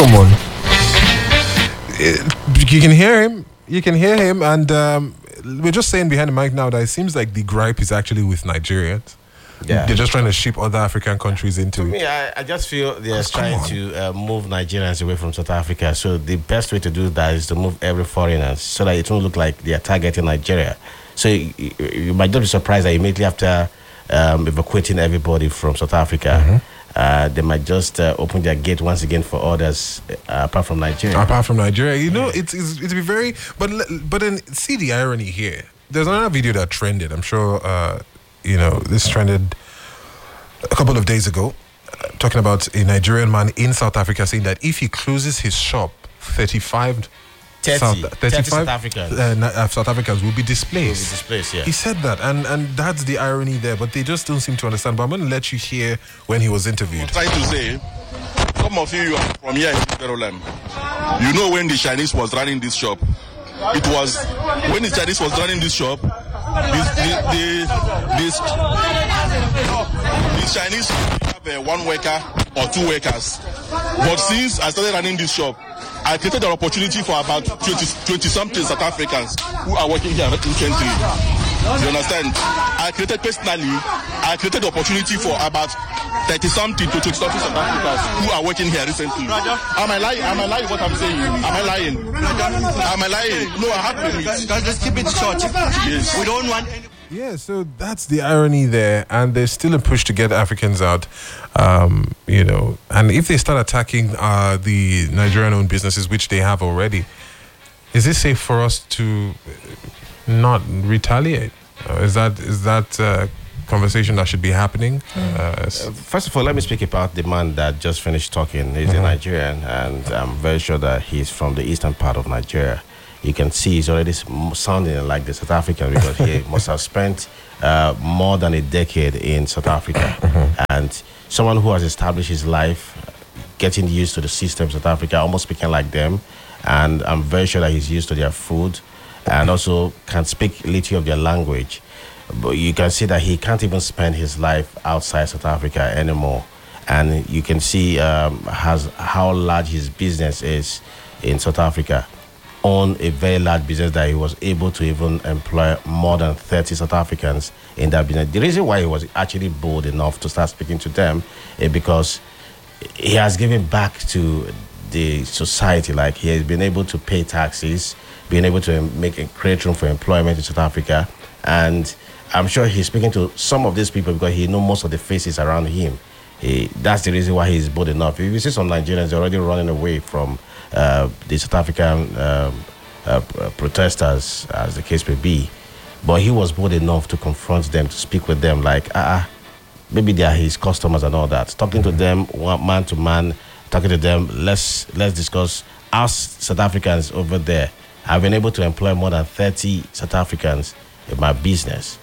Come on. You can hear him. You can hear him, and we're just saying behind the mic now that it seems like the gripe is actually with Nigerians. Yeah. They're just trying to ship other African countries into To it. me, I just feel they're trying to move Nigerians away from South Africa. So the best way to do that is to move every foreigner so that it won't look like they are targeting Nigeria. So you might not be surprised that immediately after evacuating everybody from South Africa, they might just open their gate once again for others apart from Nigeria. Apart from Nigeria, you know, it's be very. But then see the irony here. There's another video that trended. I'm sure this trended a couple of days ago, talking about a Nigerian man in South Africa saying that if he closes his shop, 35 South Africans. South Africans will be displaced. Yeah. He said that, and that's the irony there, but they just don't seem to understand. But I'm going to let you hear when he was interviewed. I'm trying to say, some of you are from here in Jerusalem. You know when the Chinese was running this shop. It was when the Chinese was running this shop, the Chinese have one worker or two workers. But since I started running this shop, I created an opportunity for about 20-something South Africans who are working here recently. You understand? I created the opportunity for about 30-something to 20-something South Africans who are working here recently. Am I lying what I'm saying? Am I lying? No, I have permits. Just keep it short. Yes. We don't want any. Yeah, so that's the irony there, and there's still a push to get Africans out, and if they start attacking the Nigerian-owned businesses, which they have already, is it safe for us to not retaliate? Is that a conversation that should be happening? First of all, let me speak about the man that just finished talking. He's a Nigerian, and I'm very sure that he's from the eastern part of Nigeria. You can see he's already sounding like the South African because he must have spent more than a decade in South Africa. And someone who has established his life, getting used to the system of South Africa, almost speaking like them. And I'm very sure that he's used to their food and also can speak little of their language. But you can see that he can't even spend his life outside South Africa anymore. And you can see how large his business is in South Africa. On a very large business that he was able to even employ more than 30 South Africans in that business. The reason why he was actually bold enough to start speaking to them is because he has given back to the society. Like, he has been able to pay taxes, being able to create room for employment in South Africa. And I'm sure he's speaking to some of these people because he knows most of the faces around him. That's the reason why he's bold enough. If you see some Nigerians, they're already running away from the South African protesters, as the case may be. But he was bold enough to confront them, to speak with them like, maybe they are his customers and all that. Talking to them man to man, talking to them, let's discuss. Us South Africans over there, I've been able to employ more than 30 South Africans in my business.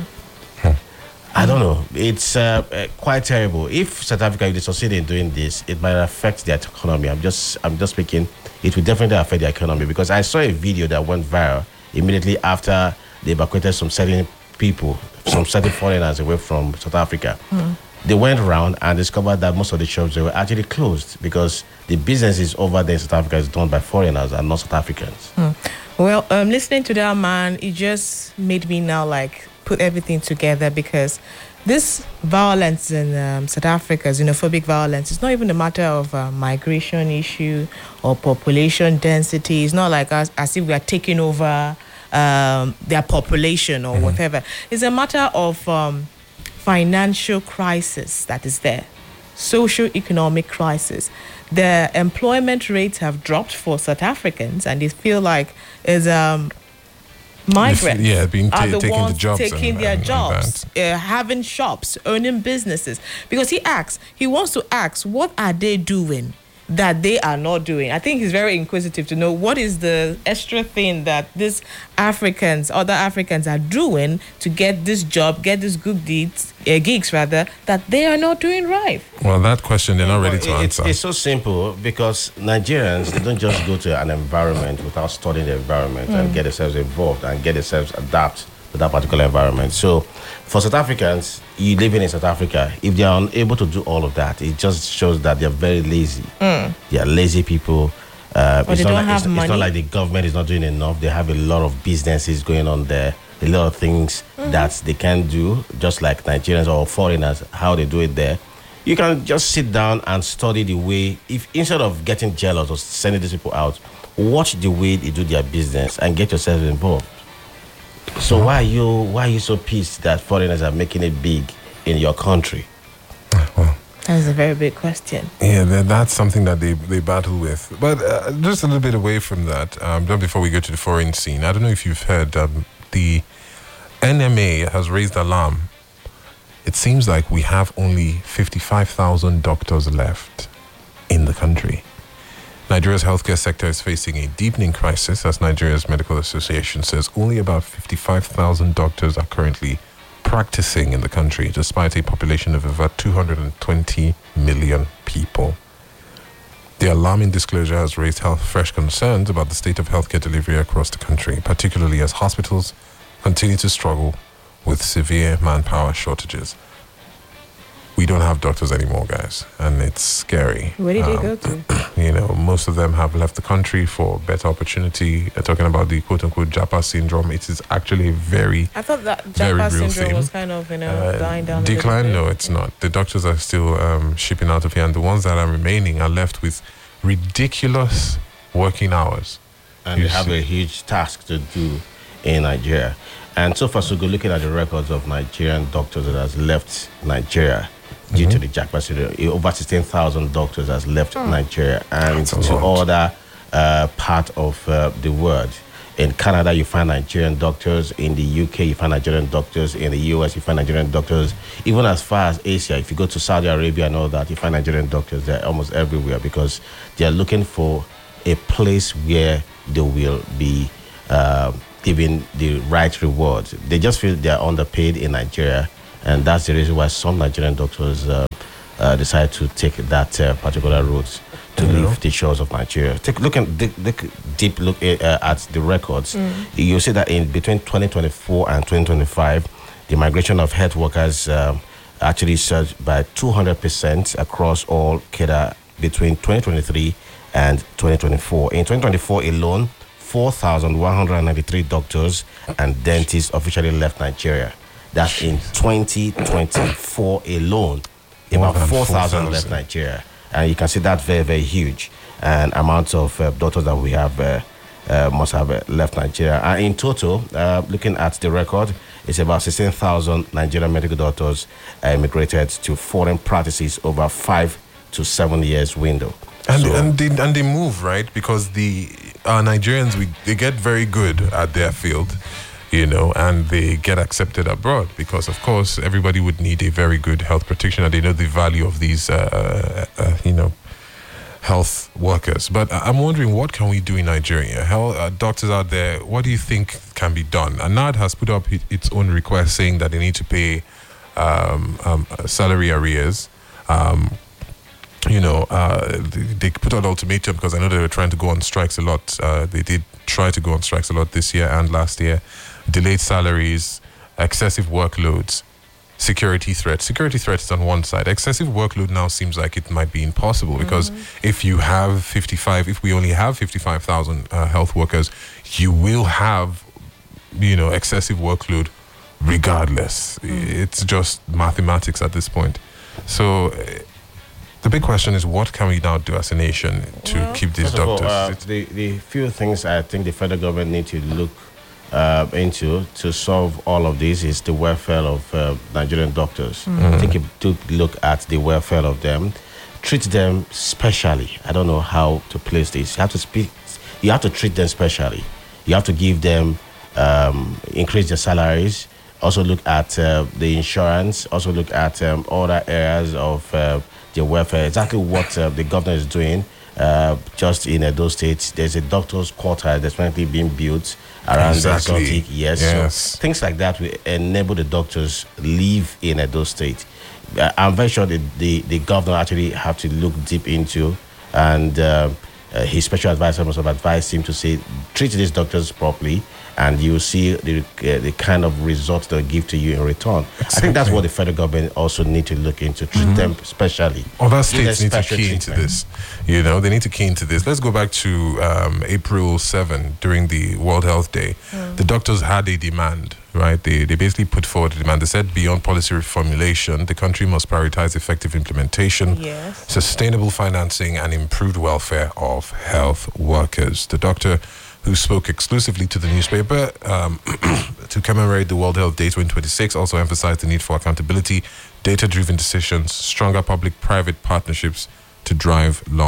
I don't know. It's quite terrible. If South Africa, if they succeed in doing this, it might affect their economy. I'm just speaking. It will definitely affect the economy because I saw a video that went viral immediately after they evacuated some certain people, some certain foreigners away from South Africa. They went around and discovered that most of the shops, they were actually closed because the businesses over there in South Africa is done by foreigners and not South Africans. Well, listening to that man, it just made me now put everything together because this violence in South Africa, xenophobic violence, it's not even a matter of migration issue or population density. It's not like as if we are taking over their population or whatever. It's a matter of financial crisis that is there, socio-economic crisis. The employment rates have dropped for South Africans, and they feel like it's migrants are the ones taking their jobs, having shops, owning businesses. Because he wants to ask, what are they doing that they are not doing? I think he's very inquisitive to know what is the extra thing that these other Africans are doing to get this job, get these good gigs that they are not doing right. Well, that question they're not ready to answer. It's so simple because Nigerians, they don't just go to an environment without studying the environment and get themselves involved and get themselves adapt to that particular environment. So for South Africans, you living in South Africa, if they are unable to do all of that, it just shows that they're very lazy. They are lazy people. It's not like the government is not doing enough. They have a lot of businesses going on there, a lot of things that they can do, just like Nigerians or foreigners, how they do it there. You can just sit down and study the way, if instead of getting jealous or sending these people out, watch the way they do their business and get yourself involved. So why are you so pissed that foreigners are making it big in your country? Well, That's a very big question. yeah, that's something that they battle with. But just a little bit away from that, just before we go to the foreign scene, I don't know if you've heard, the NMA has raised alarm. It seems like we have only 55,000 doctors left in the country. Nigeria's healthcare sector is facing a deepening crisis, as Nigeria's Medical Association says only about 55,000 doctors are currently practicing in the country, despite a population of over 220 million people. The alarming disclosure has raised fresh concerns about the state of healthcare delivery across the country, particularly as hospitals continue to struggle with severe manpower shortages. We don't have doctors anymore, guys, and it's scary. Where did they go to? Most of them have left the country for better opportunity. Talking about the quote-unquote Japa syndrome, it is actually I thought that very Japa real syndrome thing. was kind of, dying down. Decline? A little No, bit. it's not. The doctors are still shipping out of here, and the ones that are remaining are left with ridiculous working hours. And they have a huge task to do in Nigeria. And so far, so good, looking at the records of Nigerian doctors that has left Nigeria due to the Japa syndrome, over 16,000 doctors has left Nigeria, and That's a to lot. other part of the world. In Canada, you find Nigerian doctors. In the UK, you find Nigerian doctors. In the US, you find Nigerian doctors. Even as far as Asia, if you go to Saudi Arabia and all that, you find Nigerian doctors. They're almost everywhere because they're looking for a place where they will be given the right reward. They just feel they're underpaid in Nigeria, and that's the reason why some Nigerian doctors decide to take that particular route to leave the shores of Nigeria. Take deep look at the records. You'll see that in between 2024 and 2025, the migration of health workers actually surged by 200% across all cadre between 2023 and 2024. In 2024 alone, 4,193 doctors and dentists officially left Nigeria. That's in 2024 alone. More About than 4,000 left 4,000. Nigeria. And you can see that very, very huge. And amounts of doctors that we have must have left Nigeria. And in total, looking at the record, it's about 16,000 Nigerian medical doctors immigrated to foreign practices over 5 to 7 years window. And they move, right? Because the Nigerians, they get very good at their field, and they get accepted abroad because, of course, everybody would need a very good health practitioner. They know the value of these, health workers. But I'm wondering, what can we do in Nigeria? Doctors out there, what do you think can be done? ANAD has put up its own request saying that they need to pay salary arrears. They put out an ultimatum because I know they were trying to go on strikes a lot. They did try to go on strikes a lot this year and last year. Delayed salaries, excessive workloads, security threats. Security threats is on one side. Excessive workload now seems like it might be impossible because if we only have 55,000 health workers, you will have, excessive workload regardless. It's just mathematics at this point. So the big question is, what can we now do as a nation to keep these First of all, doctors? the few things I think the federal government need to look into to solve all of this is the welfare of Nigerian doctors. I think you do look at the welfare of them, treat them specially. I don't know how to place this. You have to treat them specially. You have to give them, increase their salaries. Also look at the insurance. Also look at other areas of their welfare. Exactly what the governor is doing. Just in Edo State, there's a doctor's quarter that's currently being built around the exotic. Yes. So things like that will enable the doctors live in Edo State. I'm very sure the governor actually have to look deep into, and his special advisor must have advised him to say, treat these doctors properly and you see the kind of results they'll give to you in return. I think that's what the federal government also need to look into, treat them specially. Other states Give need them to special key into treatment. this. You know, they need to key into this. Let's go back to April 7 during the World Health Day. The doctors had a demand, right? They basically put forward a demand. They said beyond policy reformulation, the country must prioritize effective implementation, Yes. sustainable financing, and improved welfare of health workers. The doctor who spoke exclusively to the newspaper to commemorate the World Health Day 2026 also emphasized the need for accountability, data-driven decisions, stronger public-private partnerships to drive long